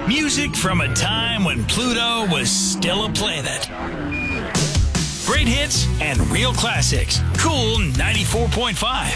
Music from a time when Pluto was still a planet. Great hits and real classics. Cool 94.5.